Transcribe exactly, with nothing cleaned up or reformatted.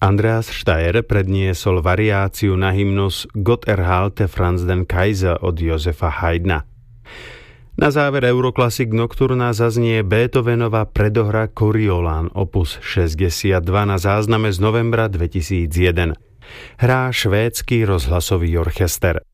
Andreas Steyr predniesol variáciu na hymnus Gott erhalte Franz den Kaiser od Josefa Haydna. Na záver Euroklasik Nocturna zaznie Beethovenova predohra Coriolan opus šesťdesiatdva na zázname z novembra dvetisícjeden. Hrá švédsky rozhlasový orchester.